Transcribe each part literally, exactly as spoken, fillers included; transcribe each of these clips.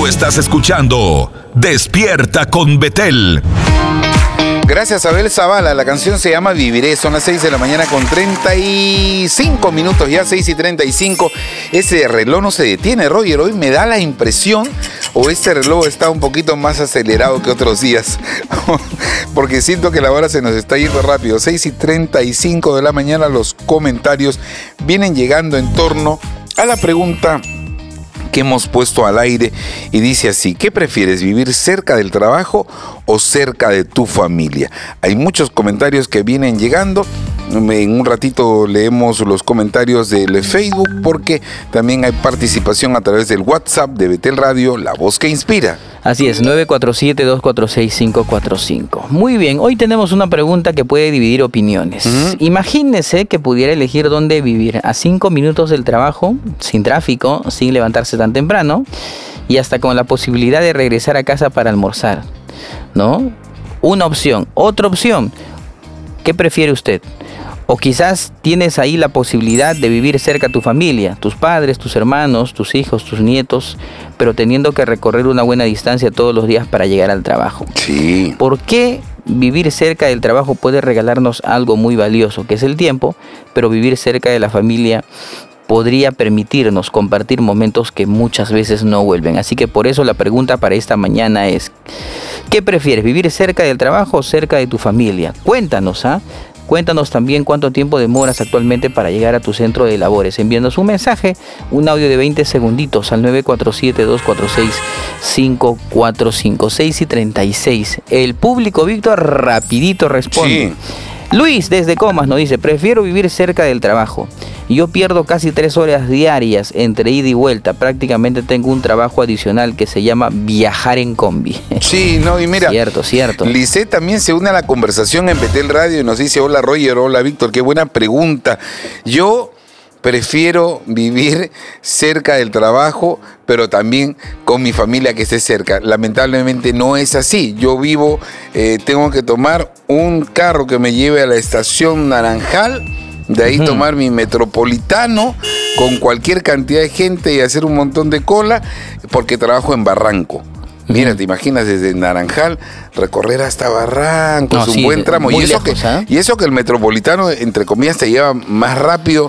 Tú estás escuchando Despierta con Betel. Gracias, Abel Zavala. La canción se llama Viviré. Son las seis de la mañana con treinta y cinco minutos, ya seis y treinta y cinco. Ese reloj no se detiene, Roger. Hoy me da la impresión, o este reloj está un poquito más acelerado que otros días, porque siento que la hora se nos está yendo rápido. seis y treinta y cinco de la mañana, los comentarios vienen llegando en torno a la pregunta que hemos puesto al aire y dice así: ¿qué prefieres, vivir cerca del trabajo o cerca de tu familia? Hay muchos comentarios que vienen llegando. En un ratito leemos los comentarios del Facebook, porque también hay participación a través del WhatsApp de Betel Radio, la voz que inspira. Así es, nueve cuatro siete, dos cuatro seis, cinco cuatro cinco. Muy bien, hoy tenemos una pregunta que puede dividir opiniones. Uh-huh. Imagínese que pudiera elegir dónde vivir, a cinco minutos del trabajo, sin tráfico, sin levantarse tan temprano, y hasta con la posibilidad de regresar a casa para almorzar, ¿no? Una opción. Otra opción, ¿qué prefiere usted? O quizás tienes ahí la posibilidad de vivir cerca a tu familia, tus padres, tus hermanos, tus hijos, tus nietos, pero teniendo que recorrer una buena distancia todos los días para llegar al trabajo. Sí. ¿Por qué vivir cerca del trabajo puede regalarnos algo muy valioso, que es el tiempo, pero vivir cerca de la familia podría permitirnos compartir momentos que muchas veces no vuelven? Así que por eso la pregunta para esta mañana es: ¿qué prefieres, vivir cerca del trabajo o cerca de tu familia? Cuéntanos, ¿ah? ¿eh? Cuéntanos también cuánto tiempo demoras actualmente para llegar a tu centro de labores, enviándonos un mensaje, un audio de veinte segunditos al nueve cuatro siete, dos cuatro seis, cinco cuatro cinco. Seis y treinta y seis. El público, Víctor, rapidito responde. Sí. Luis desde Comas nos dice: prefiero vivir cerca del trabajo. Yo pierdo casi tres horas diarias entre ida y vuelta. Prácticamente tengo un trabajo adicional que se llama viajar en combi. Sí, no, y mira, cierto, cierto. Lisset también se une a la conversación en Betel Radio y nos dice: hola Roger, hola Víctor, qué buena pregunta. Yo prefiero vivir cerca del trabajo, pero también con mi familia que esté cerca. Lamentablemente no es así. Yo vivo, eh, tengo que tomar un carro que me lleve a la estación Naranjal, de ahí uh-huh. tomar mi metropolitano con cualquier cantidad de gente y hacer un montón de cola, porque trabajo en Barranco. Mira, uh-huh. te imaginas desde Naranjal recorrer hasta Barranco, no, es un sí, buen tramo. Y eso, lejos, que, ¿eh? y eso que el metropolitano, entre comillas, te lleva más rápido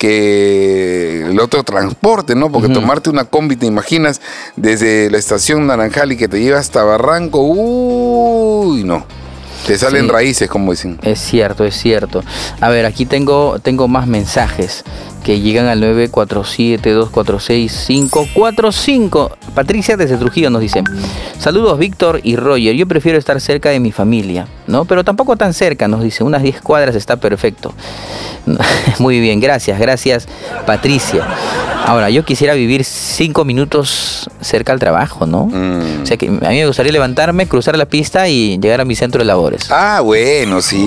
que el otro transporte, ¿no? Porque uh-huh. tomarte una combi, te imaginas, desde la estación Naranjal y que te lleva hasta Barranco, uy, no. Te salen sí, raíces, como dicen. Es cierto, es cierto. A ver, aquí tengo, tengo más mensajes que llegan al nueve cuatro siete, dos cuatro seis, cinco cuatro cinco. Patricia desde Trujillo nos dice: saludos Víctor y Roger, yo prefiero estar cerca de mi familia, ¿no? Pero tampoco tan cerca, nos dice, unas diez cuadras está perfecto. Muy bien, gracias, gracias Patricia. Ahora, yo quisiera vivir cinco minutos cerca al trabajo, ¿no? Mm. O sea, que a mí me gustaría levantarme, cruzar la pista y llegar a mi centro de labores. Ah, bueno, sí.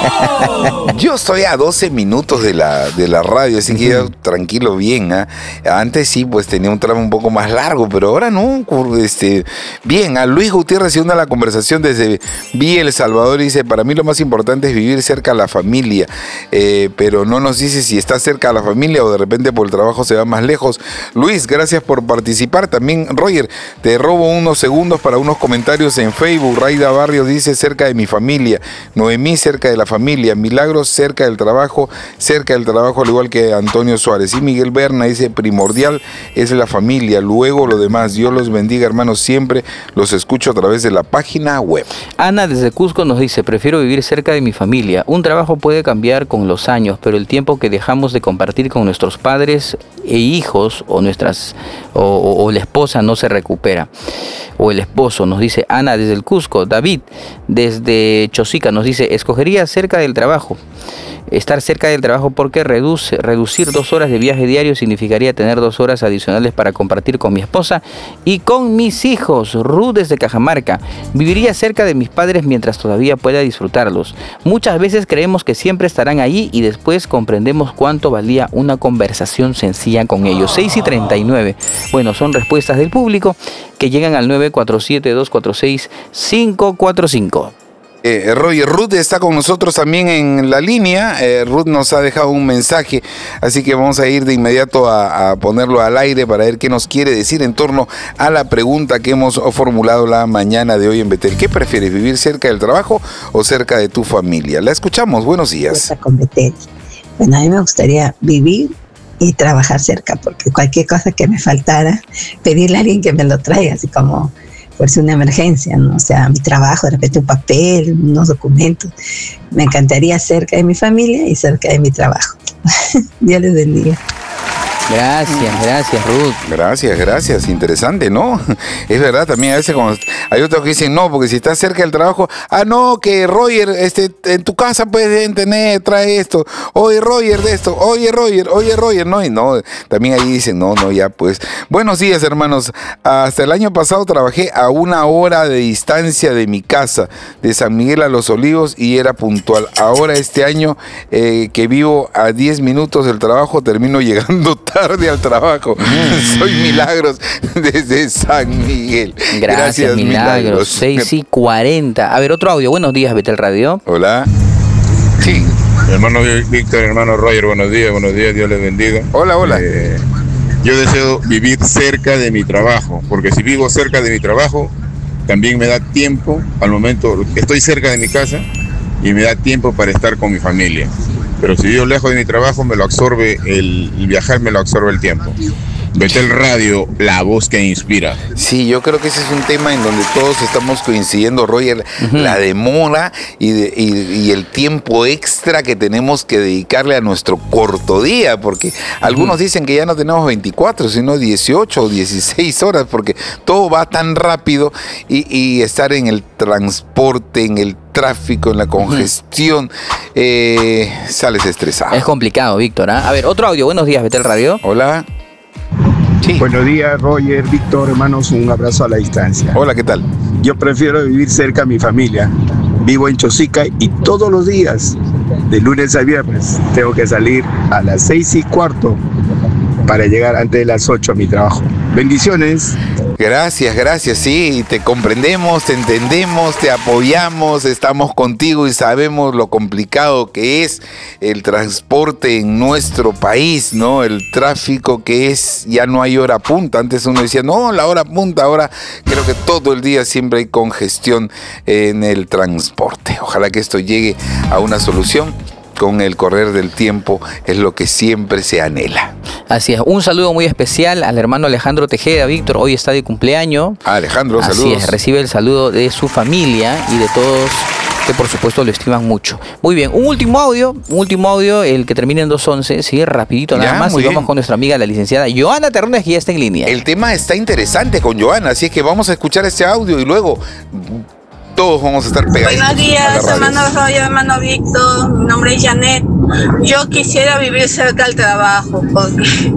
Yo estoy a doce minutos de la, de la radio, así que uh-huh. tranquilo, bien. ¿eh? Antes sí, pues tenía un tramo un poco más largo, pero ahora no. Este, bien, a Luis Gutiérrez se une a la conversación desde Villa El Salvador y dice: para mí lo más importante es vivir cerca a la familia, eh, pero no nos dice si está cerca a la familia o de repente por el trabajo se va más lejos. Luis, gracias por participar. También, Roger, te robo unos segundos para unos comentarios en Facebook. Raida Barrios dice: cerca de mi familia. Noemí, cerca de la familia. Milagros, cerca del trabajo. Cerca del trabajo, al igual que Antonio Suárez. Y Miguel Berna dice: primordial es la familia, luego lo demás. Dios los bendiga, hermanos, siempre los escucho a través de la página web. Ana desde Cusco nos dice: prefiero vivir cerca de mi familia. Un trabajo puede cambiar con los años, pero el tiempo que dejamos de compartir con nuestros padres e hijos o nuestras o, o, o la esposa no se recupera, o el esposo, nos dice Ana desde el Cusco. David desde Chosica nos dice: escogería cerca del trabajo, estar cerca del trabajo porque reduce, reducir dos horas de viaje diario significaría tener dos horas adicionales para compartir con mi esposa y con mis hijos. Ruth desde Cajamarca: viviría cerca de mis padres mientras todavía pueda disfrutarlos. Muchas veces creemos que siempre estarán allí y después comprendemos cuánto valía una conversación sencilla con ellos. seis y treinta y nueve. Bueno, son respuestas del público que llegan al nueve cuatro siete, dos cuatro seis, cinco cuatro cinco. Eh, Roger, Ruth está con nosotros también en la línea. Eh, Ruth nos ha dejado un mensaje, así que vamos a ir de inmediato a, a ponerlo al aire para ver qué nos quiere decir en torno a la pregunta que hemos formulado la mañana de hoy en Betel. ¿Qué prefieres, vivir cerca del trabajo o cerca de tu familia? La escuchamos, buenos días. Con Betel. Bueno, a mí me gustaría vivir y trabajar cerca, porque cualquier cosa que me faltara, pedirle a alguien que me lo traiga, así como por si una emergencia, ¿no? O sea, mi trabajo, de repente un papel, unos documentos. Me encantaría cerca de mi familia y cerca de mi trabajo. Dios les bendiga. Gracias, gracias, Ruth. Gracias, gracias. Interesante, ¿no? Es verdad, también a veces cuando hay otros que dicen no, porque si estás cerca del trabajo, ah, no, que Roger, este, en tu casa puedes tener, trae esto, oye Roger de esto, oye Roger, oye Roger, no, y no, también ahí dicen, no, no, ya pues. Buenos días, hermanos. Hasta el año pasado trabajé a una hora de distancia de mi casa, de San Miguel a Los Olivos, y era puntual. Ahora este año eh, que vivo a diez minutos del trabajo, termino llegando tarde al trabajo. Mm. Soy Milagros desde San Miguel. Gracias, Gracias Milagros. Milagros. seis y cuarenta. A ver, otro audio. Buenos días, Betel Radio. Hola. Sí. Hermano Víctor, hermano Roger, buenos días, buenos días, Dios les bendiga. Hola, hola. Eh, yo deseo vivir cerca de mi trabajo, porque si vivo cerca de mi trabajo, también me da tiempo, al momento, estoy cerca de mi casa y me da tiempo para estar con mi familia. Pero si vivo lejos de mi trabajo, me lo absorbe, el, el viajar me lo absorbe el tiempo. Betel Radio, la voz que inspira. Sí, yo creo que ese es un tema en donde todos estamos coincidiendo, Roger, uh-huh. la demora y, de, y, y el tiempo extra que tenemos que dedicarle a nuestro corto día, porque uh-huh. algunos dicen que ya no tenemos veinticuatro, sino dieciocho o dieciséis horas, porque todo va tan rápido y, y estar en el transporte, en el tráfico, en la congestión, uh-huh. eh, sales estresado. Es complicado, Víctor, ¿eh? A ver, otro audio. Buenos días, Betel Radio. Hola. Sí. Buenos días, Roger, Víctor, hermanos, un abrazo a la distancia. Hola, ¿qué tal? Yo prefiero vivir cerca a mi familia. Vivo en Chosica y todos los días, de lunes a viernes, tengo que salir a las seis y cuarto para llegar antes de las ocho a mi trabajo. Bendiciones. Gracias, gracias, sí, te comprendemos, te entendemos, te apoyamos, estamos contigo y sabemos lo complicado que es el transporte en nuestro país, ¿no? El tráfico que es, ya no hay hora punta. Antes uno decía, no, la hora punta, ahora creo que todo el día siempre hay congestión en el transporte. Ojalá que esto llegue a una solución. Con el correr del tiempo es lo que siempre se anhela. Así es. Un saludo muy especial al hermano Alejandro Tejeda. Víctor, hoy está de cumpleaños. Ah, Alejandro, Así saludos. Es, recibe el saludo de su familia y de todos que por supuesto lo estiman mucho. Muy bien, un último audio, un último audio, el que termina en dos once, sí, rapidito nada ya, más, y bien. Vamos con nuestra amiga la licenciada Joana Terrones, que ya está en línea. El tema está interesante con Joana, así es que vamos a escuchar este audio y luego todos vamos a estar pegaditos. Buenos días, hermano Roger, hermano Víctor. Mi nombre es Janet. Yo quisiera vivir cerca del trabajo porque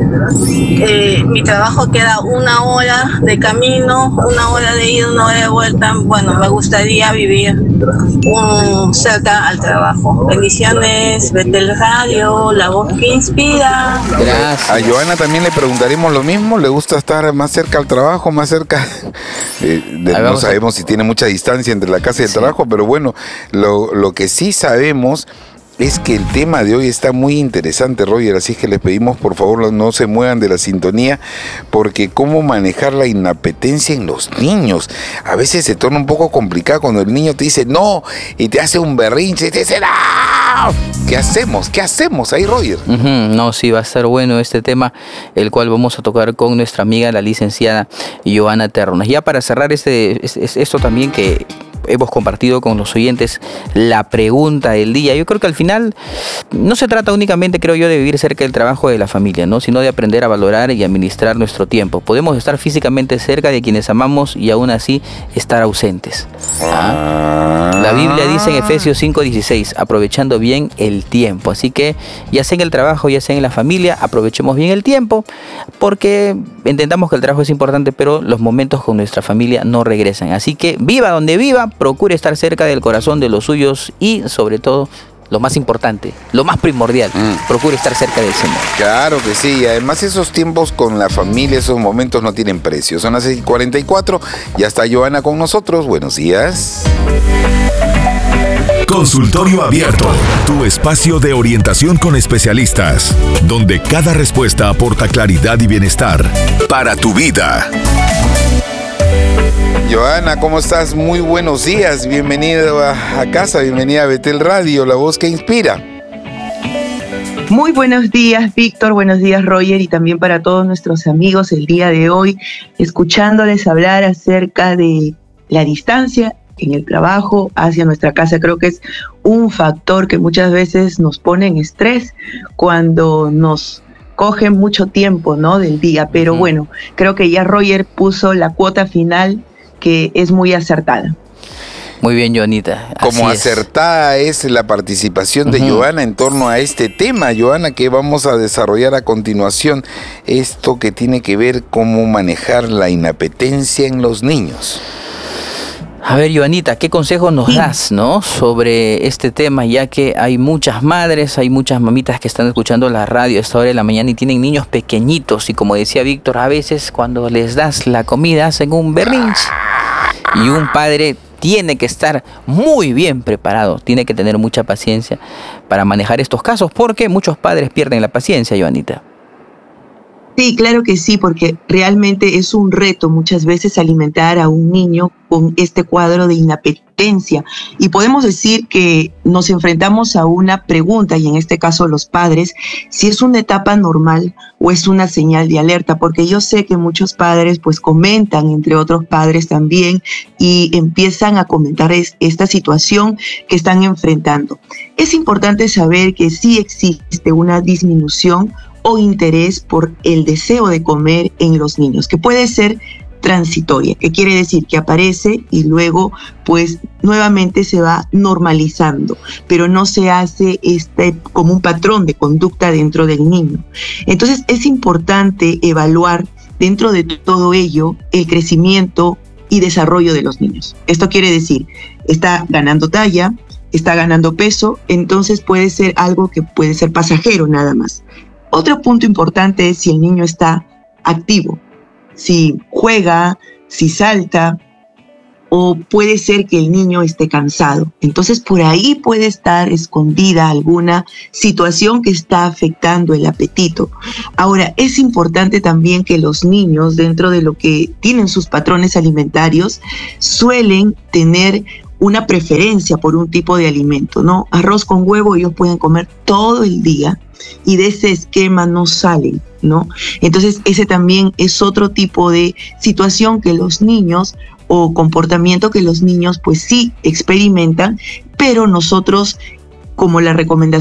eh, mi trabajo queda una hora de camino, una hora de ida, una hora de vuelta. Bueno, me gustaría vivir um, cerca al trabajo. Bendiciones, Betel Radio, la voz que inspira. Gracias. A Joana también le preguntaremos lo mismo. ¿Le gusta estar más cerca al trabajo, más cerca? Eh, de, no sabemos a... si tiene mucha distancia entre la casa y el sí. trabajo, pero bueno, lo, lo que sí sabemos es que el tema de hoy está muy interesante, Roger, así es que les pedimos por favor no se muevan de la sintonía, porque cómo manejar la inapetencia en los niños. A veces se torna un poco complicado cuando el niño te dice no y te hace un berrinche y te dice no. ¿Qué hacemos? ¿Qué hacemos ahí, Roger? Uh-huh. No, sí, va a ser bueno este tema, el cual vamos a tocar con nuestra amiga, la licenciada Joana Terrones. Ya para cerrar este, es, es esto también que hemos compartido con los oyentes, la pregunta del día. Yo creo que al final no se trata únicamente, creo yo, de vivir cerca del trabajo de la familia, ¿no? Sino de aprender a valorar y administrar nuestro tiempo. Podemos estar físicamente cerca de quienes amamos y aún así estar ausentes. ¿Ah? La Biblia dice en Efesios cinco dieciséis, aprovechando bien el tiempo. Así que ya sea en el trabajo, ya sea en la familia, aprovechemos bien el tiempo, porque entendamos que el trabajo es importante, pero los momentos con nuestra familia no regresan. Así que viva donde viva, procure estar cerca del corazón de los suyos y sobre todo, lo más importante, lo más primordial, mm. procure estar cerca del Señor. Claro que sí, además esos tiempos con la familia, esos momentos no tienen precio. Son las seis y cuarenta y cuatro, ya está Joana con nosotros, buenos días. Consultorio Abierto, tu espacio de orientación con especialistas, donde cada respuesta aporta claridad y bienestar para tu vida. Joana, ¿cómo estás? Muy buenos días, bienvenida a, a casa, bienvenida a Betel Radio, la voz que inspira. Muy buenos días, Víctor, buenos días, Roger, y también para todos nuestros amigos el día de hoy, escuchándoles hablar acerca de la distancia en el trabajo hacia nuestra casa. Creo que es un factor que muchas veces nos pone en estrés cuando nos coge mucho tiempo, ¿no?, del día. Pero uh-huh. bueno, creo que ya Roger puso la cuota final, que es muy acertada. Muy bien, Joanita. Como acertada es la participación de uh-huh. Joana en torno a este tema, Joana, que vamos a desarrollar a continuación, esto que tiene que ver cómo manejar la inapetencia en los niños. A ver, Joanita, ¿qué consejos nos sí. das, no, sobre este tema? Ya que hay muchas madres, hay muchas mamitas que están escuchando la radio a esta hora de la mañana y tienen niños pequeñitos. Y como decía Víctor, a veces cuando les das la comida hacen un berrinche. Y un padre tiene que estar muy bien preparado, tiene que tener mucha paciencia para manejar estos casos, porque muchos padres pierden la paciencia, Joanita. Sí, claro que sí, porque realmente es un reto muchas veces alimentar a un niño con este cuadro de inapetencia. Y podemos decir que nos enfrentamos a una pregunta, y en este caso los padres, si es una etapa normal o es una señal de alerta, porque yo sé que muchos padres pues comentan, entre otros padres también, y empiezan a comentar es, esta situación que están enfrentando. Es importante saber que sí existe una disminución o interés por el deseo de comer en los niños, que puede ser transitoria, que quiere decir que aparece y luego pues nuevamente se va normalizando, pero no se hace este como un patrón de conducta dentro del niño. Entonces es importante evaluar dentro de todo ello el crecimiento y desarrollo de los niños. Esto quiere decir, está ganando talla, está ganando peso, entonces puede ser algo que puede ser pasajero nada más. Otro punto importante es si el niño está activo, si juega, si salta, o puede ser que el niño esté cansado. Entonces por ahí puede estar escondida alguna situación que está afectando el apetito. Ahora, es importante también que los niños, dentro de lo que tienen sus patrones alimentarios, suelen tener una preferencia por un tipo de alimento, ¿no? Arroz con huevo ellos pueden comer todo el día y de ese esquema no salen, ¿no? Entonces ese también es otro tipo de situación que los niños o comportamiento que los niños pues sí experimentan, pero nosotros, como la recomendación